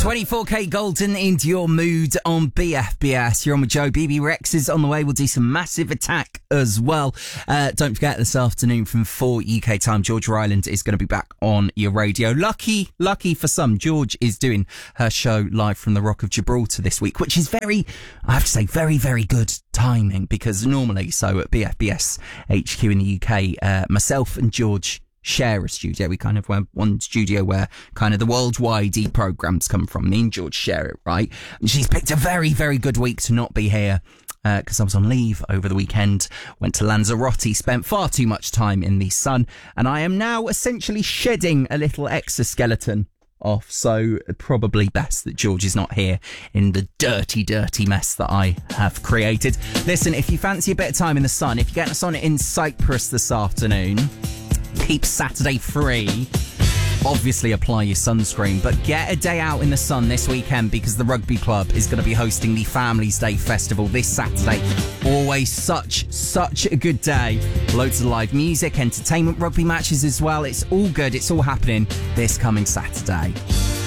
24K Golden into your mood on BFBS. You're on with Joe. BB Rex is on the way. We'll do some Massive Attack as well. Don't forget, this afternoon from 4 UK time, Georgia Ireland is going to be back on your radio. Lucky for some, George is doing her show live from the Rock of Gibraltar this week, which is very good timing, because normally, so at BFBS HQ in the UK, myself and George share a studio. We kind of have one studio where kind of the worldwide programs come from. Me and George share it, right? And she's picked a very, very good week to not be here, because I was on leave over the weekend, went to Lanzarote, spent far too much time in the sun, and I am now essentially shedding a little exoskeleton off, so probably best that George is not here in the dirty mess that I have created. Listen, if you fancy a bit of time in the sun, if you're getting us on in Cyprus this afternoon, keep Saturday free. Obviously apply your sunscreen, but get a day out in the sun this weekend, because the rugby club is going to be hosting the Families Day Festival this Saturday. Always such a good day. Loads of live music, entertainment, rugby matches as well. It's all good. It's all happening this coming Saturday.